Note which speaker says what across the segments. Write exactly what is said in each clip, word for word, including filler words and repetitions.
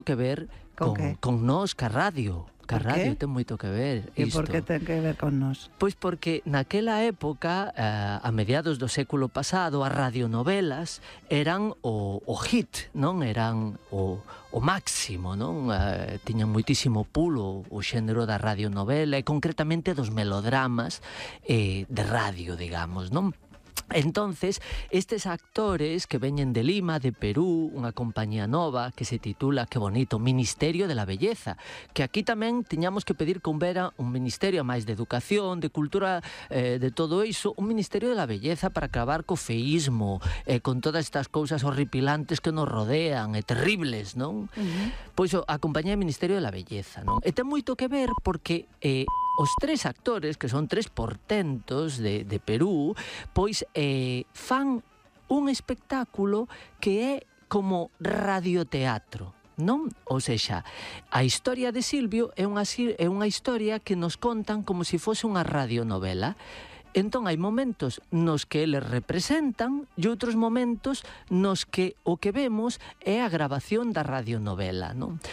Speaker 1: que ver
Speaker 2: Con
Speaker 1: con,
Speaker 2: que?
Speaker 1: con nós, ca radio. Ca
Speaker 2: Por
Speaker 1: radio
Speaker 2: que?
Speaker 1: ten moito que ver
Speaker 2: E
Speaker 1: isto.
Speaker 2: por que ten que ver con nós?
Speaker 1: Pois porque naquela época, eh, a mediados do século pasado, as radionovelas eran o, o hit, non? Eran o, o máximo, non? Eh, tiñan moitísimo pulo o xénero da radionovela e concretamente dos melodramas eh, de radio, digamos, non? Entonces, estes actores que veñen de Lima, de Perú, unha compañía nova que se titula, que bonito, Ministerio de la Belleza, que aquí tamén tiñamos que pedir que houbera un ministerio máis de educación, de cultura, eh, de todo iso, un Ministerio de la Belleza para acabar co feísmo, eh, con todas estas cousas horripilantes que nos rodean, e terribles, non? Uh-huh. Pois a compañía de Ministerio de la Belleza, non? E ten moito que ver porque eh, os tres actores, que son tres portentos de, de Perú, pois eh, fan un espectáculo que é como radioteatro, non? Ou sexa, a historia de Silvio é unha, é unha historia que nos contan como se fose unha radionovela. Entón hai momentos nos que eles representan e outros momentos nos que o que vemos é a grabación da radionovela, non?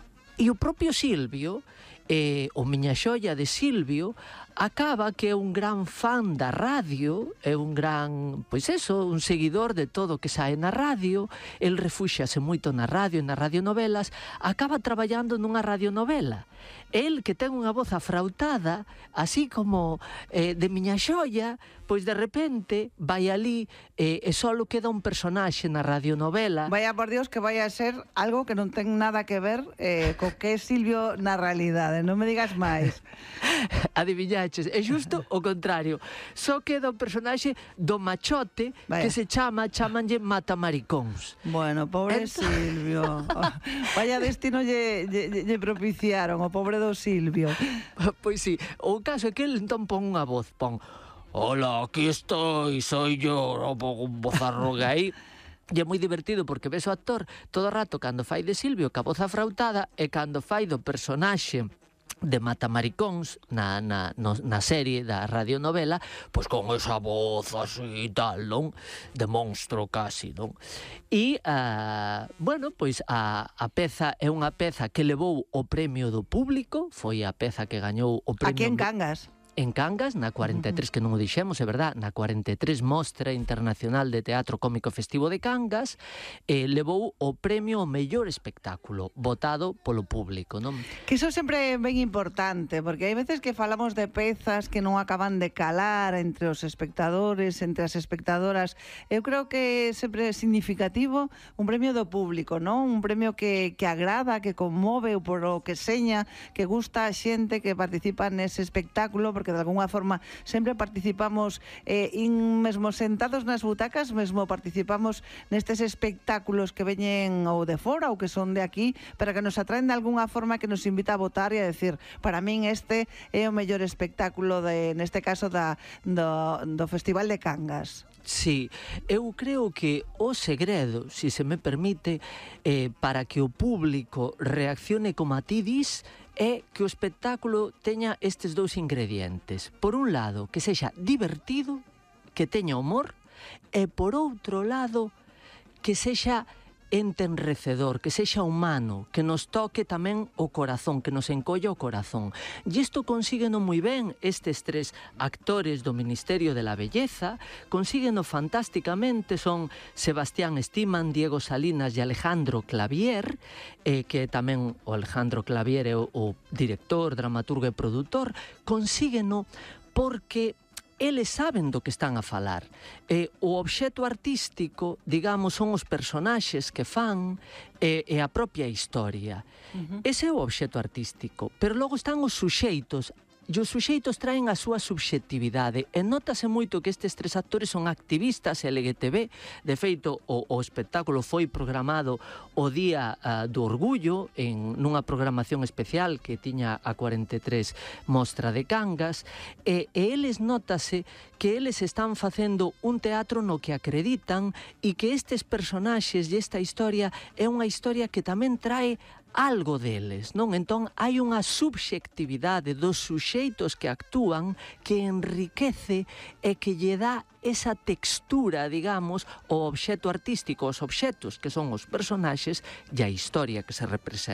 Speaker 1: E o propio Silvio, eh, o miña xoia de Silvio, acaba que é un gran fan da radio, é un gran, pois eso, un seguidor de todo o que sae na radio, el refúxiase moito na radio e nas radionovelas, acaba traballando nunha radionovela. El, que ten unha voz afrautada, así como eh, de miña xoia, pois de repente vai ali eh, e só queda un personaxe na radionovela.
Speaker 2: Vaya por Dios que vai a ser algo que non ten nada que ver eh, co que é Silvio na realidade, non me digas máis.
Speaker 1: Adiviñaches, é xusto o contrario. Só queda un personaxe do machote. Vaya. Que se chama, chamanlle Matamaricóns.
Speaker 2: Bueno, pobre Entón... Silvio. Vaya destino lle, lle, lle propiciaron, o pobre do Silvio.
Speaker 1: Pois sí, o caso é que ele entón pon unha voz, pon: hola, aquí estoy, soy yo, un bozarro gay. E é moi divertido porque ves o actor todo o rato cando fai de Silvio ca voz afrautada e cando fai do personaxe de Matamaricóns na, na, no, na serie da radionovela, pois con esa voz así e tal, non? De monstro casi, non? E, uh, bueno, pois a, a peza é unha peza que levou o premio do público, foi a peza que gañou o premio...
Speaker 2: Aquí en Cangas.
Speaker 1: En Cangas, na cuarenta e tres, que non o dixemos, é verdad, na cuarenta e tres Mostra Internacional de Teatro Cómico Festivo de Cangas, eh, levou o premio ao mellor espectáculo, votado polo público, non?
Speaker 2: Que iso sempre é ben importante, porque hai veces que falamos de pezas que non acaban de calar entre os espectadores, entre as espectadoras. Eu creo que sempre é significativo un premio do público, non? Un premio que, que agrada, que conmove, ou por o que seña, que gusta a xente que participa nese espectáculo, porque de alguna forma sempre participamos eh, in, mesmo sentados nas butacas, mesmo participamos nestes espectáculos que veñen ou de fora ou que son de aquí, para que nos atraen de alguna forma, que nos invita a votar e a decir, para min este é o mellor espectáculo de, neste caso da, do, do Festival de Cangas.
Speaker 1: Sí, eu creo que o segredo, se se me permite, eh, para que o público reaccione como a ti dis, é que o espectáculo teña estes dous ingredientes. Por un lado, que sexa divertido, que teña humor, e por outro lado, que sexa entenrecedor, que sexa humano, que nos toque tamén o corazón, que nos encolla o corazón. E isto consígueno moi ben estes tres actores do Ministerio de la Belleza, consígueno fantásticamente, son Sebastián Stiman, Diego Salinas e Alejandro Clavier, eh, que tamén o Alejandro Clavier é o, o director, dramaturgo e produtor, consígueno porque eles saben do que están a falar. E o obxecto artístico, digamos, son os personaxes que fan e, e a propia historia. Uh-huh. Ese é o obxecto artístico, pero logo están os suxeitos, e os suxeitos traen a súa subxectividade, e notase moito que estes tres actores son activistas L G T B. De feito, o, o espectáculo foi programado o Día uh, do Orgullo, en nunha programación especial que tiña a cuarenta e tres Mostra de Cangas, e, e eles notase que eles están facendo un teatro no que acreditan, e que estes personaxes e esta historia é unha historia que tamén trae algo deles, non? Entón, hai unha subxectividade dos suxeitos que actúan que enriquece e que lle dá esa textura, digamos, ao obxecto artístico, aos obxectos que son os personaxes e a historia que se representa.